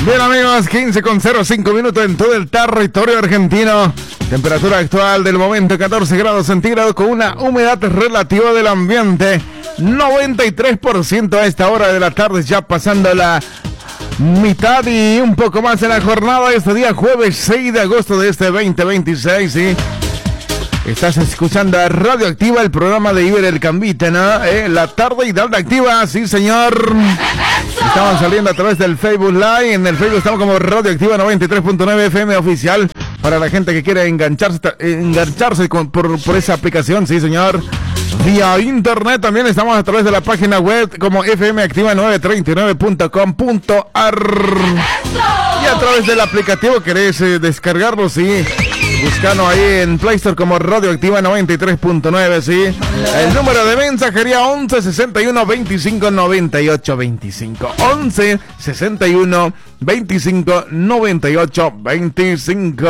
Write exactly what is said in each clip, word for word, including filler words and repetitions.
Bien amigos, quince con cero cinco minutos en todo el territorio argentino. Temperatura actual del momento catorce grados centígrados con una humedad relativa del ambiente noventa y tres por ciento a esta hora de la tarde, ya pasando la mitad y un poco más en la jornada de este día jueves seis de agosto de este veinte veintiséis, ¿sí? Estás escuchando a Radioactiva, el programa de Iber el Cambita, ¿no? Eh, la tarde y tarde activa, sí señor. Estamos saliendo a través del Facebook Live. En el Facebook estamos como Radioactiva noventa y tres punto nueve F M oficial. Para la gente que quiere engancharse, engancharse con, por, por esa aplicación, sí señor. Vía internet también estamos a través de la página web como F M Activa novecientos treinta y nueve punto com punto a r. Y a través del aplicativo querés eh, descargarlo, sí. Buscando ahí en Play Store como Radioactiva noventa y tres punto nueve, sí. El número de mensajería once sesenta y uno veinticinco noventa y ocho veinticinco. once sesenta y uno veinticinco noventa y ocho veinticinco.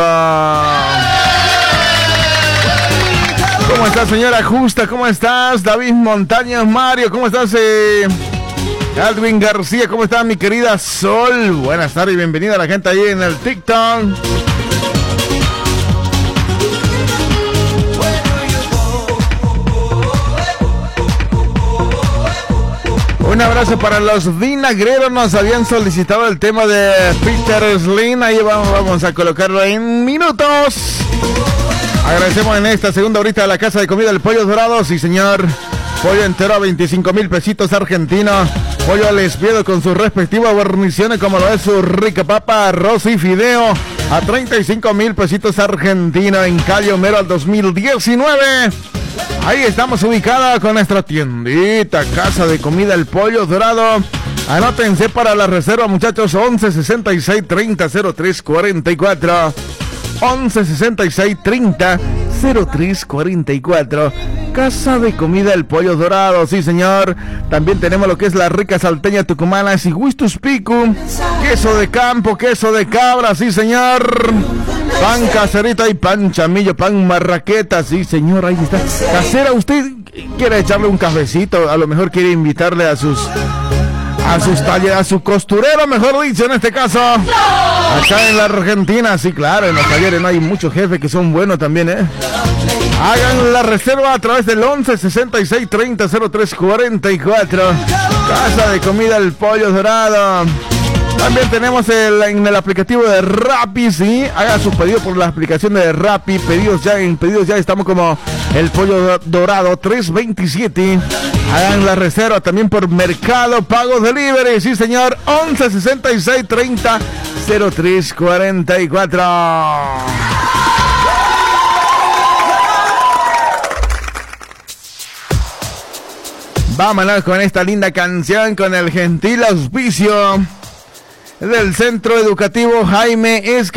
¿Cómo estás, señora Justa? ¿Cómo estás? David Montañas, Mario, ¿cómo estás? Eh... Alvin García, ¿cómo estás, mi querida Sol? Buenas tardes y bienvenida a la gente ahí en el TikTok. Un abrazo para los vinagreros, nos habían solicitado el tema de Peter Slim, ahí vamos, vamos a colocarlo en minutos. Agradecemos en esta segunda horita a la Casa de Comida del Pollo Dorado, sí señor. Pollo entero a veinticinco mil pesitos argentinos. Pollo al espiedo con sus respectivas guarniciones como lo es su rica papa, arroz y fideo a treinta y cinco mil pesitos argentinos en calle Homero al dos mil diecinueve. Ahí estamos ubicada con nuestra tiendita Casa de Comida El Pollo Dorado. Anótense para la reserva, muchachos, once sesenta y seis treinta cero tres cuarenta y cuatro. once sesenta y seis treinta cero tres cuarenta y cuatro. Casa de Comida El Pollo Dorado, sí señor. También tenemos lo que es la rica salteña tucumana y gustus picu, queso de campo, queso de cabra, sí señor. Pan caserita y pan chamillo, pan marraqueta, sí señor, ahí está. Casera, usted quiere echarle un cafecito, a lo mejor quiere invitarle a sus a sus talleres, a su costurero, mejor dicho, en este caso. Acá en la Argentina, sí, claro, en los talleres no hay muchos jefes que son buenos también, ¿eh? Hagan la reserva a través del once sesenta y seis treinta cero tres cuarenta y cuatro. Casa de Comida El Pollo Dorado. También tenemos el, en el aplicativo de Rappi, sí. Haga su pedido por la aplicación de Rappi. Pedidos ya, en pedidos ya estamos como El Pollo Dorado trescientos veintisiete. Hagan la reserva también por Mercado Pago Delivery, sí señor. once sesenta y seis treinta cero tres cuarenta y cuatro. Vámonos con esta linda canción con el gentil auspicio del Centro Educativo Jaime Escalante.